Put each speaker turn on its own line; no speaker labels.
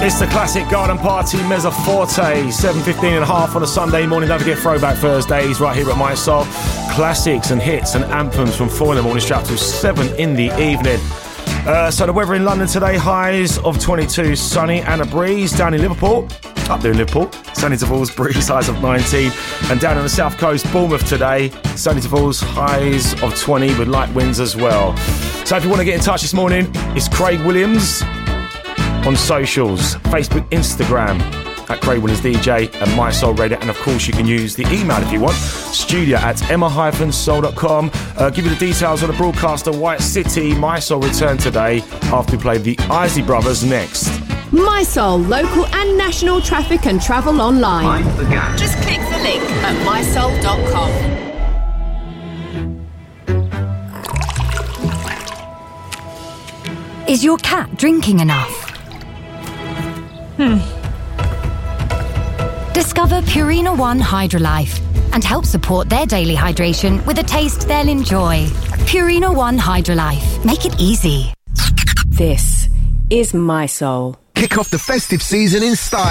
It's the classic garden party Mezza Forte, 7:15.5 on a Sunday morning. Don't forget Throwback Thursdays right here at My Soul. Classics and hits and anthems from 4 in the morning straight up to 7 in the evening. So the weather in London today, highs of 22, sunny and a breeze. Down in Liverpool, up there in Liverpool, sunny to falls, breeze, highs of 19. And down on the south coast, Bournemouth today, sunny to falls, highs of 20 with light winds as well. So if you want to get in touch this morning, it's Craig Williams on socials, Facebook, Instagram, at Craig Williams DJ and My Soul Radio. And of course you can use the email if you want, studio@emma-soul.com. Give you the details of the broadcaster White City. My Soul return today after we play the Isley Brothers next.
My Soul, local and national traffic and travel online. Just click the link at mysoul.com.
Is your cat drinking enough? Discover Purina One Hydrolife and help support their daily hydration with a taste they'll enjoy. Purina One Hydrolife. Make it easy.
This is My Soul.
Kick off the festive season in style.